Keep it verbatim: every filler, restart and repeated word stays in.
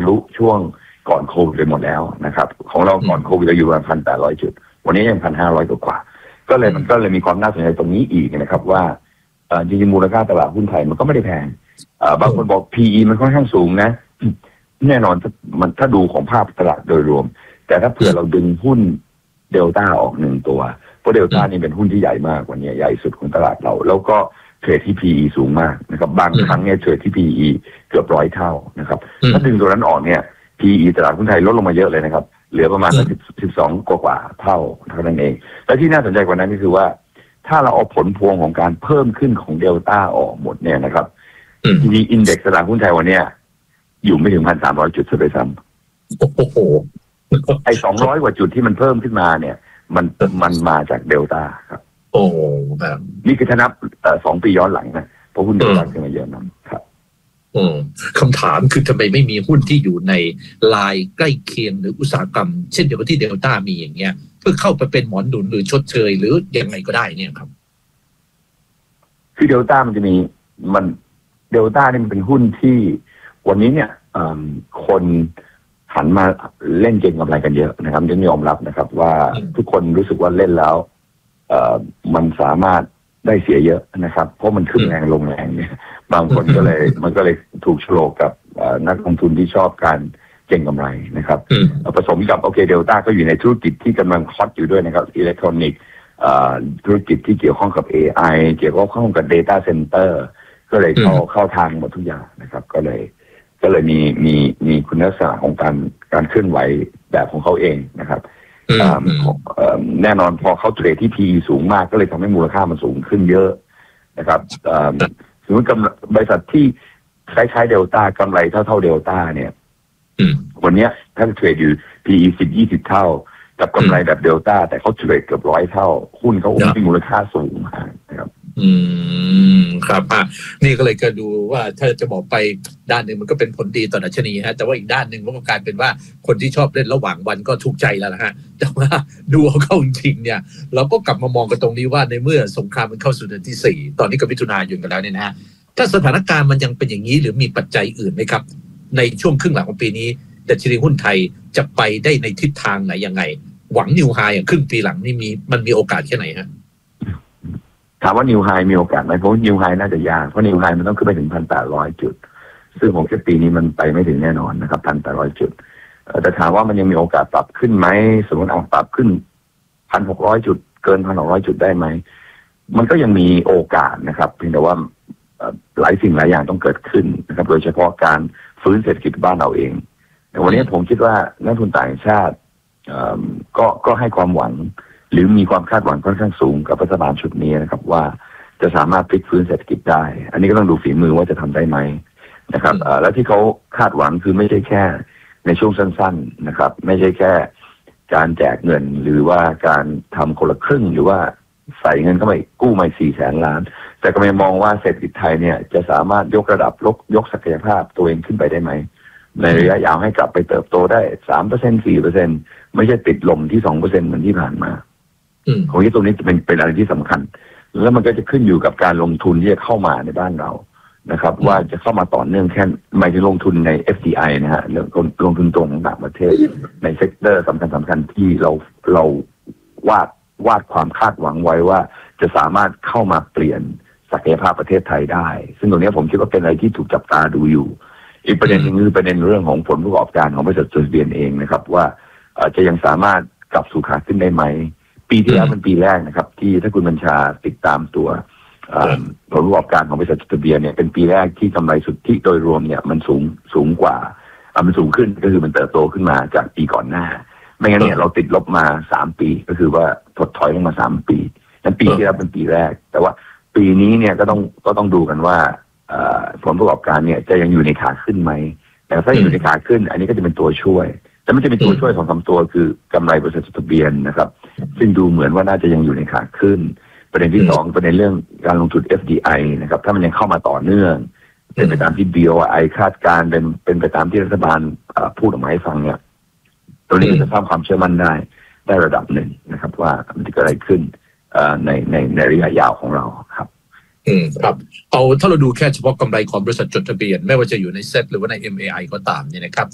ลุช่วงก่อนโควิดไปหมดแล้วนะครับของเราก่อนโควิดเราอยู่ประมาณพันแปดร้อยจุดวันนี้ยังพันห้าร้อยกว่าก็เลยมันก็เลยมีความน่าสนใจตรงนี้อีกนะครับว่าจริงๆมูลค่าตลาดหุ้นไทยมันก็ไม่ได้แพงบางคนบอก พี อี มันค่อนข้างสูงนะแน่นอนมันถ้าดูของภาพตลาดโดยรวมแต่ถ้าเผื่อเราดึงหุ้นเดลต้าออกหนึ่งตัวเพราะเดลต้านี่เป็นหุ้นที่ใหญ่มากกว่านี้ใหญ่สุดของตลาดเราแล้วก็เทรดที่ พี อี สูงมากนะครับบางครั้งเนี่ยเทรดที่ พี อี เกือบร้อยเท่านะครับถ้าดึงตัวนั้นออกเนี่ย พี อี ตลาดหุ้นไทยลดลงมาเยอะเลยนะครับเหลือประมาณสิบสองกว่าเท่าเท่านั้นเองและที่น่าสนใจกว่านั้นก็คือว่าถ้าเราเอาผลพวงของการเพิ่มขึ้นของเดลต้าออกหมดเนี่ยนะครับจริงๆอินเด็กซ์ตลาดหุ้นไทยวันนี้อยู่ไม่ถึงพันสามร้อยจุดซะด้วยซ้ำโอ้โหไอ้สองร้อยกว่าจุดที่มันเพิ่มขึ้นมาเนี่ยมันมันมาจากเดลต้าครับโอ้แบบนี่คือถ้านับสองปีย้อนหลังนะเพราะหุ้นเดลต้าขึ้นมาเยอะนะครับคำถามคือทำไมไม่มีหุ้นที่อยู่ในลายใกล้เคียงหรืออุตสาหกรรมเช่นเดียวกับที่เดลต้ามีอย่างเงี้ยเพื่อเข้าไปเป็นหมอนหนุนหรือชดเชยหรือยังไงก็ได้เนี่ยครับคือเดลต้ามันจะมีมันเดลต้านี่มันเป็นหุ้นที่วันนี้เนี่ยคนหันมาเล่นเก็งกำไรกันเยอะนะครับต้องยอมรับนะครับว่าทุกคนรู้สึกว่าเล่นแล้วมันสามารถได้เสียเยอะนะครับเพราะมันขึ้นแรงลงแรงเนี่ยบางคนก็เลยมันก็เลยถูกโฉลกกับนักลงทุนที่ชอบการเก็งกำไรนะครับผสมกับโอเคเดลต้าก็อยู่ในธุรกิจที่กำลังฮอตอยู่ด้วยนะครับอิเล็กทรอนิกส์ธุรกิจที่เกี่ยวข้องกับ เอ ไอ เกี่ยวข้องกับ Data Center ก็เลยเข้าเข้าทางหมดทุกอย่างนะครับก็เลยก็เลยมีมีมีคุณลักษณะของการการเคลื่อนไหวแบบของเขาเองนะครับแน่นอนพอเขาเทรดที่ พี อี สูงมากก็เลยทำให้มูลค่ามันสูงขึ้นเยอะนะครับสมมติบริษัทที่คล้ายๆเดลต้ากำไรเท่าเท่าเดลต้าเนี่ยวันนี้ถ้าเทรดอยู่ พี อี สิบ ยี่สิบเท่ากับกำไรแบบเดลต้าแต่เขาเทรดเกือบร้อยเท่าหุ้นเขามีมูลค่าสูงมากนะครับอืมครับอ่ะนี่ก็เลยก็ดูว่าถ้าจะบอกไปด้านหนึ่งมันก็เป็นผลดีต่อดัชนีฮะแต่ว่าอีกด้านหนึ่งมันก็กลายเป็นว่าคนที่ชอบเล่นระหว่างวันก็ทุกข์ใจแล้วนะฮะแต่ว่าดูเอาเข้าจริงเนี่ยเราก็กลับมามองกันตรงนี้ว่าในเมื่อสงครามมันเข้าสู่เดือนที่สี่ตอนนี้ก็มิถุนายนกันแล้วเนี่ยนะฮะถ้าสถานการณ์มันยังเป็นอย่างนี้หรือมีปัจจัยอื่นไหมครับในช่วงครึ่งหลังของปีนี้ดัชนีหุ้นไทยจะไปได้ในทิศทางไหนยังไงหวังนิวไฮอย่างครึ่งปีหลังนี่มีมันมีโอกาสแค่ไหนฮะถามว่านิวไฮมีโอกาสไหมเพราะนิวไฮน่าจะยากเพราะนิวไฮมันต้องขึ้นไปถึงพันแปดร้อยจุดซึ่งผมคิดปีนี้มันไปไม่ถึงแน่นอนนะครับพันแปดร้อยจุดแต่ถามว่ามันยังมีโอกาสปรับขึ้นไหมสมมติเอาปรับขึ้นพันหกร้อยจุดเกินพันหกร้อยจุดได้ไหมมันก็ยังมีโอกาสนะครับเพียงแต่ว่าหลายสิ่งหลายอย่างต้องเกิดขึ้นนะครับโดยเฉพาะการฟื้นเศรษฐกิจบ้านเราเองแต่วันนี้ผมคิดว่านักทุนต่างชาติก็ก็ให้ความหวังหรือมีความคาดหวังค่อนข้างสูงกับรัฐบาลชุดนี้นะครับว่าจะสามารถพลิกฟื้นเศรษฐกิจได้อันนี้ก็ต้องดูฝีมือว่าจะทำได้ไหมนะครับแล้วที่เขาคาดหวังคือไม่ใช่แค่ในช่วงสั้นๆนะครับไม่ใช่แค่การแจกเงินหรือว่าการทำคนละครึ่งหรือว่าใส่เงินเข้าไปกู้มาสี่แสนล้านแต่ก็ไม่มองว่าเศรษฐกิจไทยเนี่ยจะสามารถยกระดับยกยกศักยภาพตัวเองขึ้นไปได้ไหมในระยะยาวให้กลับไปเติบโตได้ สามเปอร์เซ็นต์ สี่เปอร์เซ็นต์ ไม่ใช่ติดลมที่ สองเปอร์เซ็นต์ เหมือนที่ผ่านมาผมคิดตรงนี้จะเป็นเป็นอะไรที่สำคัญแล้วมันก็จะขึ้นอยู่กับการลงทุนที่จะเข้ามาในบ้านเรานะครับว่าจะเข้ามาต่อเนื่องแค่หมายถึงลงทุนใน เอฟ ดี ไอ นะฮะลงลงทุนตรงต่างประเทศในเซกเตอร์สำคัญสำคัญที่เราเราวาดวาดความคาดหวังไว้ว่าจะสามารถเข้ามาเปลี่ยนศักยภาพประเทศไทยได้ซึ่งตรงนี้ผมคิดว่าเป็นอะไรที่ถูกจับตาดูอยู่อีกประเด็นหนึ่งคือประเด็นเรื่องของผลประกอบการของบริษัทจดทะเบียนเองนะครับว่าจะยังสามารถกลับสู่ขาขึ้นได้ไหมปีที่แล้วเป็นปีแรกนะครับที่ถ้าคุณบัญชาติดตามตัวผลประกอบการของบริษัทจดทะเบียนเนี่ยเป็นปีแรกที่กำไรสุทธิโดยรวมเนี่ยมันสูงสูงกว่ามันสูงขึ้นก็คือมันเติบโตขึ้นมาจากปีก่อนหน้าไม่งั้นเนี่ยเราติดลบมาสามปีก็คือว่าถดถอยลงมาสามปีนั้นปีที่แล้วเป็นปีแรกแต่ว่าปีนี้เนี่ยก็ต้องก็ต้องดูกันว่าผลประกอบการเนี่ยจะยังอยู่ในขาขึ้นไหมแต่ถ้าอยู่ในขาขึ้นอันนี้ก็จะเป็นตัวช่วยแต่ไม่จะเป็นตัวช่วยสองสามตัวคือกำไรบริษัทจดทะเบียนนะครับซึ่งดูเหมือนว่าน่าจะยังอยู่ในขาขึ้นประเด็นที่สองประเด็นเรื่องการลงทุน เอฟ ดี ไอ นะครับถ้ามันยังเข้ามาต่อเนื่องเป็นไปตามที่ บี โอ ไอ คาดการเป็นเป็นไปตามที่รัฐบาลพูดออกมาให้ฟังเนี่ยตัวนี้จะสร้างความเชื่อมั่นได้ได้ระดับหนึ่งนะครับว่ามันจะเกิดอะไรขึ้นในในในระยะยาวของเราครับอืมครับเอาถ้าเราดูแค่เฉพาะกำไรของบริษัทจดทะเบียนไม่ว่าจะอยู่ในเซ็ตหรือว่าใน เอ็ม เอ ไอ ก็ตามเนี่ยนะครับ